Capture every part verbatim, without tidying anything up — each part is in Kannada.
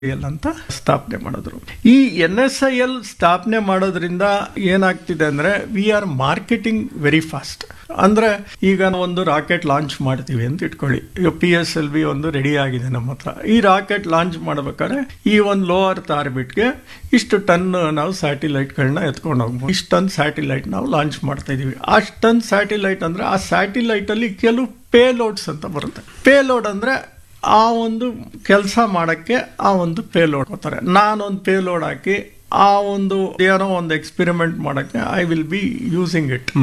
ಎಲ್ ಅಂತ ಸ್ಥಾಪನೆ ಮಾಡಿದ್ರು. ಈ ಎನ್ ಎಸ್ ಐ ಎಲ್ ಸ್ಥಾಪನೆ ಮಾಡೋದ್ರಿಂದ ಏನಾಗ್ತಿದೆ ಅಂದ್ರೆ we are marketing very fast. ಅಂದ್ರೆ ಈಗ ಒಂದು ರಾಕೆಟ್ ಲಾಂಚ್ ಮಾಡ್ತೀವಿ ಅಂತ ಇಟ್ಕೊಳ್ಳಿ. ಈಗ ಪಿ ಎಸ್ ಎಲ್ ವಿ ಒಂದು ರೆಡಿ ಆಗಿದೆ ನಮ್ಮ ಹತ್ರ. ಈ ರಾಕೆಟ್ ಲಾಂಚ್ ಮಾಡ್ಬೇಕಾದ್ರೆ ಈ ಒಂದು ಲೋ ಅರ್ತ್ ಆರ್ಬಿಟ್ಗೆ ಇಷ್ಟು ಟನ್ ನಾವು ಸ್ಯಾಟಿಲೈಟ್ಗಳನ್ನ ಎತ್ಕೊಂಡು ಹೋಗ್ಬೋದು. ಇಷ್ಟು ಟನ್ ಸ್ಯಾಟಿಲೈಟ್ ನಾವು ಲಾಂಚ್ ಮಾಡ್ತಾ ಇದೀವಿ. ಅಷ್ಟು ಟನ್ ಸ್ಯಾಟಿಲೈಟ್ ಅಂದ್ರೆ ಆ ಸ್ಯಾಟಿಲೈಟ್ ಅಲ್ಲಿ ಕೆಲವು ಪೇಲೋಡ್ಸ್ ಅಂತ ಬರುತ್ತೆ. ಪೇಲೋಡ್ ಅಂದ್ರೆ ಆ ಒಂದು ಕೆಲಸ ಮಾಡಕ್ಕೆ ಆ ಒಂದು ಪೇಲೋಡ್ ಕೊಡ್ತಾರೆ. ನಾನೊಂದು ಪೇಲೋಡ್ ಹಾಕಿ ಆ ಒಂದು ಏನೋ ಒಂದು ಎಕ್ಸ್ಪೆರಿಮೆಂಟ್ ಮಾಡಕ್ಕೆ I will be using it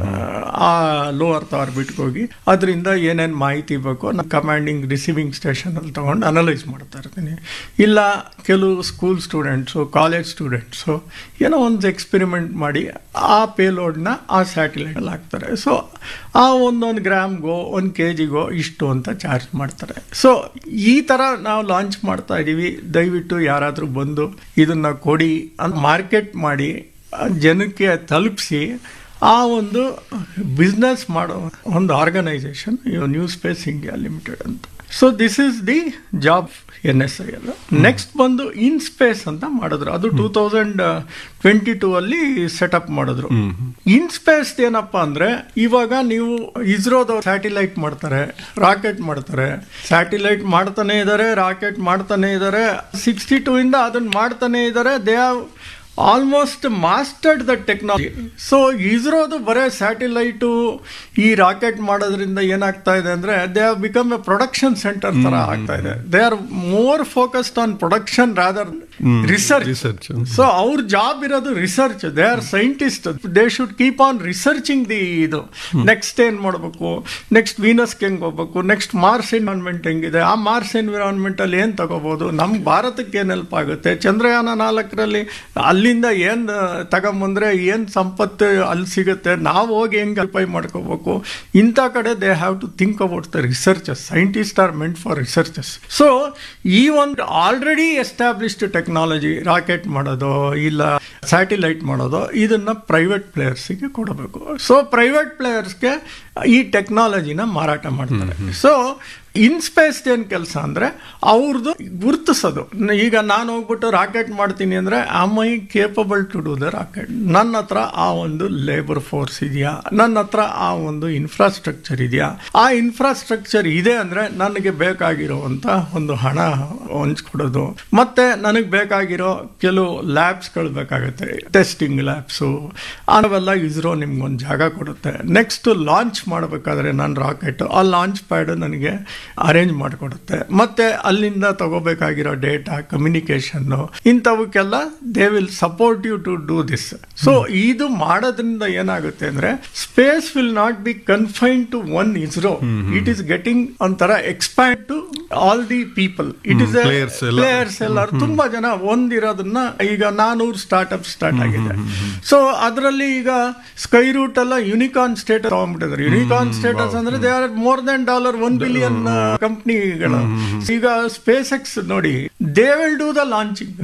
ಆ ಲೋ ಅರ್ತ್ ಆರ್ಬಿಟ್ಗೆ ಹೋಗಿ ಅದರಿಂದ ಏನೇನು ಮಾಹಿತಿ ಬೇಕು ನಾನು ಕಮಾಂಡಿಂಗ್ ರಿಸೀವಿಂಗ್ ಸ್ಟೇಷನ್ ಅಲ್ಲಿ ತಗೊಂಡು ಅನಲೈಸ್ ಮಾಡ್ತಾ ಇರ್ತೀನಿ. ಇಲ್ಲ ಕೆಲವು ಸ್ಕೂಲ್ ಸ್ಟೂಡೆಂಟ್ಸು ಕಾಲೇಜ್ ಸ್ಟೂಡೆಂಟ್ಸು ಏನೋ ಒಂದು ಎಕ್ಸ್ಪೆರಿಮೆಂಟ್ ಮಾಡಿ ಆ ಪೇಲೋಡ್ನ ಆ ಸ್ಯಾಟಿಲೈಟ್ ಅಲ್ಲಿ ಹಾಕ್ತಾರೆ. ಸೊ ಆ ಒಂದೊಂದು ಗ್ರಾಮ್ಗೋ ಒಂದು ಕೆ ಜಿಗೋ ಇಷ್ಟು ಅಂತ ಚಾರ್ಜ್ ಮಾಡ್ತಾರೆ. ಸೊ ಈ ಥರ ನಾವು ಲಾಂಚ್ ಮಾಡ್ತಾ ಇದ್ದೀವಿ, ದಯವಿಟ್ಟು ಯಾರಾದರೂ ಬಂದು ಇದನ್ನ ಕೊಡಿ ಅಂತ ಮಾರ್ಕೆಟ್ ಮಾಡಿ ಜನಕ್ಕೆ ತಲುಪಿಸಿ ಆ ಒಂದು ಬಿಸ್ನೆಸ್ ಮಾಡೋ ಒಂದು organisation new space India limited ಅಂತ. So this is the job N S I L. Next ಬಂದು ಇನ್ ಸ್ಪೇಸ್ ಅಂತ ಮಾಡಿದ್ರು. ಅದು ಟೂ ತೌಸಂಡ್ ಟ್ವೆಂಟಿ ಟೂ ಅಲ್ಲಿ ಸೆಟಪ್ ಮಾಡಿದ್ರು. ಇನ್ ಸ್ಪೇಸ್ ಏನಪ್ಪಾ ಅಂದ್ರೆ ಇವಾಗ ನೀವು ಇಸ್ರೋದವ್ರು ಸ್ಯಾಟಿಲೈಟ್ ಮಾಡ್ತಾರೆ, ರಾಕೆಟ್ ಮಾಡ್ತಾರೆ, ಸ್ಯಾಟಿಲೈಟ್ ಮಾಡ್ತಾನೆ ಇದ್ದಾರೆ, ರಾಕೆಟ್ ಮಾಡ್ತಾನೆ ಇದ್ದಾರೆ. ಸಿಕ್ಸ್ಟಿ ಟೂ ಇಂದ ಅದನ್ನ ಮಾಡ್ತಾನೆ ಇದ್ದಾರೆ. They have almost mastered the technology. So ಇಸ್ರೋದು ಬರೇ ಸ್ಯಾಟಿಲೈಟು ಈ ರಾಕೆಟ್ ಮಾಡೋದ್ರಿಂದ ಏನಾಗ್ತಾ ಇದೆ ಅಂದ್ರೆ they have become A production centre ತರ ಆಗ್ತಾ ಇದೆ. They are more focused on production rather research. So ಅವ್ರ ಜಾಬ್ ಇರೋದು research. They are scientist. They should keep on researching the ಇದು ನೆಕ್ಸ್ಟ್ ಏನ್ ಮಾಡಬೇಕು, ನೆಕ್ಸ್ಟ್ ವೀನಸ್ಗೆ ಹೆಂಗ್ ಹೋಗ್ಬೇಕು, ನೆಕ್ಸ್ಟ್ ಮಾರ್ಸ್ ಎನ್ವಿರಾನ್ಮೆಂಟ್ ಹೆಂಗಿದೆ, ಆ ಮಾರ್ಸ್ ಎನ್ವಿರಾನ್ಮೆಂಟ್ ಅಲ್ಲಿ ಏನ್ ತಗೋಬಹುದು, ನಮ್ ಭಾರತಕ್ಕೆ ಏನ್ ಹೆಲ್ಪ್ ಆಗುತ್ತೆ, ಚಂದ್ರಯಾನ ನಾಲ್ಕರಲ್ಲಿ ಅಲ್ಲಿಂದ ಏನ್ ತಗೊಂಬಂದ್ರೆ ಏನ್ ಸಂಪತ್ತು ಅಲ್ಲಿ ಸಿಗುತ್ತೆ, ನಾವು ಹೋಗಿ ಹೆಂಗ್ ಅಲ್ಪೈ ಮಾಡ್ಕೋಬೇಕು, ಇಂಥ ಕಡೆ they have to think about the researches. Scientist are meant for researches. So ಈ ಒಂದು ಆಲ್ರೆಡಿ ಎಸ್ಟಾಬ್ಲಿಷ್ಡ್ ಟೆಕ್ನಾಲಜಿ ರಾಕೆಟ್ ಮಾಡೋದು ಇಲ್ಲ ಸ್ಯಾಟಿಲೈಟ್ ಮಾಡೋದು ಇದನ್ನ ಪ್ರೈವೇಟ್ ಪ್ಲೇಯರ್ಸ್ಗೆ ಕೊಡಬೇಕು. ಸೊ ಪ್ರೈವೇಟ್ ಪ್ಲೇಯರ್ಸ್ಗೆ ಈ ಟೆಕ್ನಾಲಜಿನ ಮಾರಾಟ ಮಾಡ್ತಾರೆ. ಸೊ ಇನ್ ಸ್ಪೇಸ್ ಏನ್ ಕೆಲಸ ಅಂದ್ರೆ ಅವ್ರದ್ದು ಗುರುತಿಸೋದು. ಈಗ ನಾನು ಹೋಗ್ಬಿಟ್ಟು ರಾಕೆಟ್ ಮಾಡ್ತೀನಿ ಅಂದ್ರೆ am I capable to do the rocket. ನನ್ನ ಹತ್ರ ಆ ಒಂದು ಲೇಬರ್ ಫೋರ್ಸ್ ಇದೆಯಾ, ನನ್ನ ಹತ್ರ ಆ ಒಂದು ಇನ್ಫ್ರಾಸ್ಟ್ರಕ್ಚರ್ ಇದೆಯಾ. ಆ ಇನ್ಫ್ರಾಸ್ಟ್ರಕ್ಚರ್ ಇದೆ ಅಂದ್ರೆ ನನಗೆ ಬೇಕಾಗಿರುವಂತ ಒಂದು ಹಣ ಹಂಚ್ಕೊಡೋದು, ಮತ್ತೆ ನನಗೆ ಬೇಕಾಗಿರೋ ಕೆಲವು ಲ್ಯಾಬ್ಸ್ಗಳು ಬೇಕಾಗುತ್ತೆ, ಟೆಸ್ಟಿಂಗ್ ಲ್ಯಾಬ್ಸು, ಅವೆಲ್ಲ ಇಸ್ರೋ ನಿಮ್ಗೊಂದು ಜಾಗ ಕೊಡುತ್ತೆ. ನೆಕ್ಸ್ಟ್ ಲಾಂಚ್ ಮಾಡಬೇಕಾದ್ರೆ ನನ್ನ ರಾಕೆಟ್ ಆ ಲಾಂಚ್ ಪ್ಯಾಡ್ ನನಗೆ ಅರೇಂಜ್ ಮಾಡಿಕೊಡುತ್ತೆ. ಮತ್ತೆ ಅಲ್ಲಿಂದ ತಗೋಬೇಕಾಗಿರೋ data, communication, ಇಂಥವಕ್ಕೆಲ್ಲ they will support you to do this. So ಇದು ಮಾಡೋದ್ರಿಂದ ಏನಾಗುತ್ತೆ ಅಂದ್ರೆ space will not be confined to one ISRO. It is getting ಒಂಥರ expand to all the people. It is players ಎಲ್ಲರೂ ತುಂಬಾ ಜನ ಒಂದಿರೋದನ್ನ ಈಗ ನಾನೂರು ಸ್ಟಾರ್ಟ್ಅಪ್ ಸ್ಟಾರ್ಟ್ ಆಗಿದೆ. ಸೊ ಅದರಲ್ಲಿ ಈಗ ಸ್ಕೈ ರೂಟ್ ಎಲ್ಲ ಯುನಿಕಾರ್ನ್ ಸ್ಟೇಟಸ್ ತಗೊಂಡ್ಬಿಟ್ಟಿದ್ದಾರೆ. ಯುನಿಕಾರ್ನ್ ಸ್ಟೇಟಸ್ ಅಂದ್ರೆ they are more than dollar one billion ಕಂಪ್ನಿಗಳು. ಈಗ ಸ್ಪೇಸ್ ಎಕ್ಸ್ ನೋಡಿ, they will do the launching.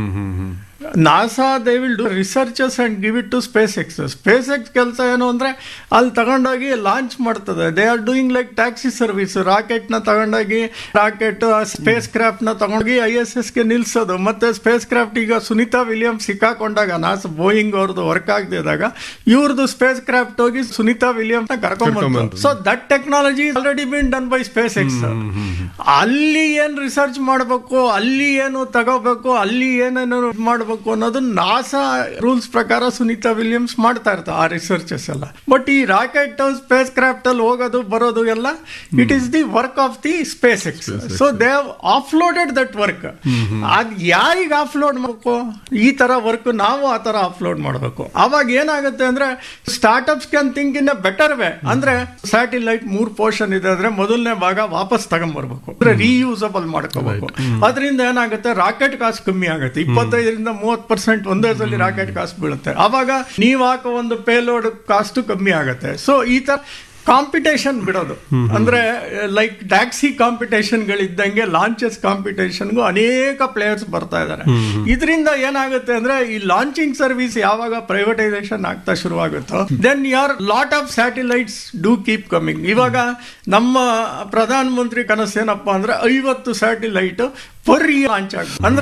NASA they will do researches and give it to space X. Space X ಕೆಲಸ ಏನು ಅಂದ್ರೆ ಅಲ್ಲಿ ತಗೊಂಡೋಗಿ ಲಾಂಚ್ ಮಾಡ್ತದೆ. They are doing like taxi service. Rocket ನ ತಗೊಂಡೋಗಿ ರಾಕೆಟ್ ಸ್ಪೇಸ್ ಕ್ರಾಫ್ಟ್ ನ ತಗೊಂಡೋಗಿ ಐ ಎಸ್ ಎಸ್ ಗೆ ನಿಲ್ಸೋದು. ಮತ್ತೆ ಸ್ಪೇಸ್ ಕ್ರಾಫ್ಟ್ ಈಗ ಸುನೀತಾ ವಿಲಿಯಮ್ಸ್ ಸಿಕ್ಕಾಕೊಂಡಾಗ ನಾಸಾ ಬೋಯಿಂಗ್ ಅವ್ರದ್ದು ವರ್ಕ್ ಆಗದಿದ್ದಾಗ ಇವ್ರದ್ದು ಸ್ಪೇಸ್ ಕ್ರಾಫ್ಟ್ ಹೋಗಿ ಸುನೀತಾ ವಿಲಿಯಮ್ಸ್ ನ ಕರ್ಕೊಂಡ್ಬಂತು. So that technology already been done by space X. ಅಲ್ಲಿ ಏನ್ ರಿಸರ್ಚ್ ಮಾಡಬೇಕು, ಅಲ್ಲಿ ಏನು ತಗೋಬೇಕು, ಅಲ್ಲಿ ಏನೇನು ಮಾಡಬೇಕು ಅನ್ನೋದು ನಾಸಾ ರೂಲ್ಸ್ ಪ್ರಕಾರ ಸುನೀತಾ ವಿಲಿಯಮ್ಸ್ ಮಾಡ್ತಾ ಇರ್ತಾರೆ ಆ ರಿಸರ್ಚಸ್ ಎಲ್ಲ. ಬಟ್ ಈ ರಾಕೆಟ್ ಸ್ಪೇಸ್ ಕ್ರಾಫ್ಟ್ ಅಲ್ಲಿ ಹೋಗೋದು ಬರೋದು ಎಲ್ಲ it is the work of the space X. So they have ಆಫ್ಲೋಡೆಡ್ that work. ಅದ್ ಯಾರಿಗೆ ಆಫ್ಲೋಡ್ ಮಾಡಬೇಕು, ಈ ತರ ವರ್ಕ್ ನಾವು ಆ ತರ ಆಫ್ಲೋಡ್ ಮಾಡಬೇಕು. ಅವಾಗ ಏನಾಗುತ್ತೆ ಅಂದ್ರೆ startups can think in a better way. ಅಂದ್ರೆ ಸ್ಯಾಟಿಲೈಟ್ ಮೂರ್ ಪೋರ್ಷನ್ ಇದೆ ಅಂದ್ರೆ ಮೊದಲನೇ ಭಾಗ ವಾಪಸ್ ತಗೊಂಡ್ಬರ್ಬೇಕು, ಅಂದ್ರೆ ರೀಯೂಸಬಲ್ ಮಾಡ್ಕೋಬೇಕು. ಅದರಿಂದ ಏನಾಗುತ್ತೆ, ರಾಕೆಟ್ ಕಾಸ್ಟ್ ಕಮ್ಮಿ ಆಗುತ್ತೆ. ಇಪ್ಪತ್ತೈದರಿಂದ ಮೂವತ್ತು ಪರ್ಸೆಂಟ್ ಒಂದೇ ಸಲ ರಾಕೆಟ್ ಕಾಸ್ಟ್ ಬೀಳುತ್ತೆ. ಅವಾಗ ನೀವು ಹಾಕೋ ಒಂದು ಪೇಲೋಡ್ ಕಾಸ್ಟ್ ಕಮ್ಮಿ ಆಗುತ್ತೆ. ಸೊ ಈ ತರ ಕಾಂಪಿಟೇಷನ್ ಬಿಡೋದು ಅಂದ್ರೆ ಲೈಕ್ ಟ್ಯಾಕ್ಸಿ ಕಾಂಪಿಟೇಷನ್ಗಳಿದ್ದಂಗೆ ಲಾಂಚಸ್ ಕಾಂಪಿಟೇಷನ್ಗೂ ಅನೇಕ ಪ್ಲೇಯರ್ಸ್ ಬರ್ತಾ ಇದ್ದಾರೆ. ಇದರಿಂದ ಏನಾಗುತ್ತೆ ಅಂದ್ರೆ ಈ ಲಾಂಚಿಂಗ್ ಸರ್ವಿಸ್ ಯಾವಾಗ ಪ್ರೈವೇಟೈಸೇಷನ್ ಆಗ್ತಾ ಶುರುವಾಗುತ್ತೋ ದೆನ್ ಯಾರ್ lot of satellites do keep coming. ಇವಾಗ ನಮ್ಮ ಪ್ರಧಾನ ಮಂತ್ರಿ ಕನಸೇನಪ್ಪ ಅಂದ್ರೆ ಐವತ್ತು ಸ್ಯಾಟಲೈಟ್ ಪರ್ ಲಾಂಚ್ ಆಗುತ್ತೆ. ಅಂದ್ರೆ